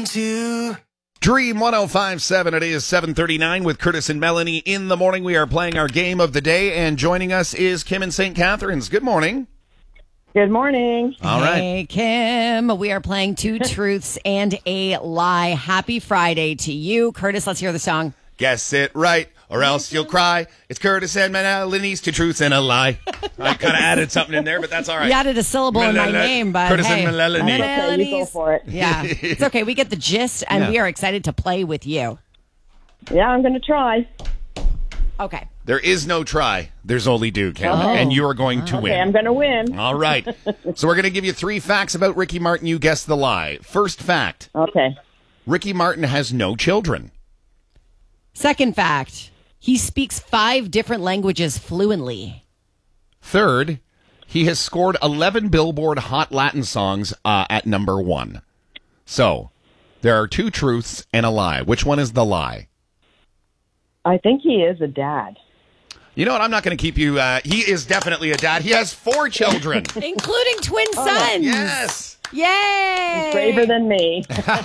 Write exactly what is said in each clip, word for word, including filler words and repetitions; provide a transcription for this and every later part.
to. Dream one oh five point seven. It is seven thirty-nine with Curtis and Melanie in the morning. We are playing our game of the day, and joining us is Kim in Saint Catharines. Good morning. Good morning. All right. Hey, Kim. We are playing Two Truths and a Lie. Happy Friday to you. Curtis, let's hear the song. Guess it right, or else you'll cry. It's Curtis and Melanie's Two Truths and a Lie. I kind of added something in there, but that's all right. You added a syllable in my name, but Curtis hey. and Melanie. Okay, you go for it. Yeah, it's okay. We get the gist, and Yeah. we are excited to play with you. Yeah, I'm going to try. Okay. There is no try. There's only do, Kim. Oh. And you are going to Okay, win. I'm going to win. All right. So we're going to give you three facts about Ricky Martin. You guess the lie. First fact. Okay. Ricky Martin has no children. Second fact, he speaks five different languages fluently. Third, he has scored eleven Billboard Hot Latin songs uh, at number one. So, there are two truths and a lie. Which one is the lie? I think he is a dad. You know what? I'm not going to keep you. Uh, he is definitely a dad. He has four children. Including twin sons. Yes. Yay! Braver than me.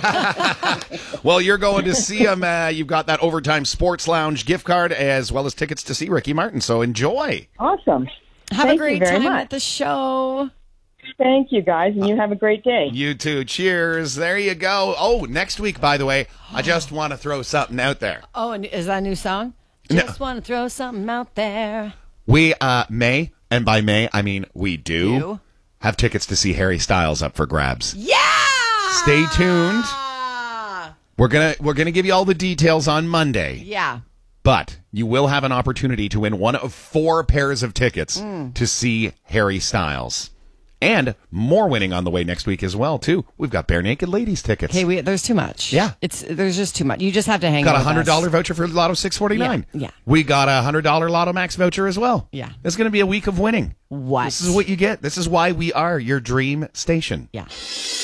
Well, you're going to see him. Uh, you've got that Overtime Sports Lounge gift card as well as tickets to see Ricky Martin. So enjoy. Awesome. Have Thank a great you very time much. at the show. Thank you, guys, and you have a great day. You too. Cheers. There you go. Oh, next week, by the way, I just want to throw something out there. Oh, and is that a new song? No. Just want to throw something out there. We uh, may, and by may, I mean we do, You? have tickets to see Harry Styles up for grabs. Yeah! Stay tuned. We're gonna we're gonna give you all the details on Monday, Yeah. but you will have an opportunity to win one of four pairs of tickets Mm. to see Harry Styles. And more winning on the way next week as well, too. We've got Bare Naked Ladies tickets. Okay, we, there's too much. Yeah. It's There's just too much. You just have to hang Got a out with hundred us. dollar voucher for Lotto six forty nine. Yeah, yeah. We got a hundred dollar Lotto Max voucher as well. Yeah. It's going to be a week of winning. What? This is what you get. This is why we are your dream station. Yeah.